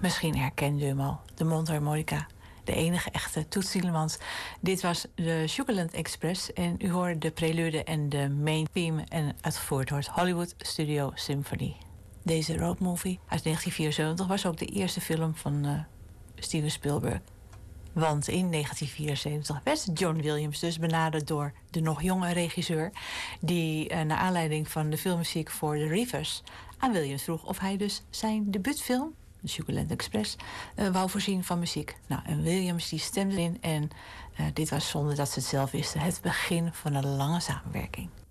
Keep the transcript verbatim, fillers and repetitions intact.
Misschien herkende u hem al, de mondharmonica. De enige echte Toets Tielemans. Dit was de Sugarland Express en u hoorde de prelude en de main theme en uitgevoerd door het Hollywood Studio Symphony. Deze roadmovie uit negentien vierenzeventig was ook de eerste film van uh, Steven Spielberg. Want in negentien vierenzeventig werd John Williams dus benaderd door de nog jonge regisseur, die uh, naar aanleiding van de filmmuziek voor The Reavers aan Williams vroeg of hij dus zijn debuutfilm, de Sugarland Express, uh, wou voorzien van muziek. Nou, en Williams die stemde in en uh, dit was, zonder dat ze het zelf wisten, het begin van een lange samenwerking.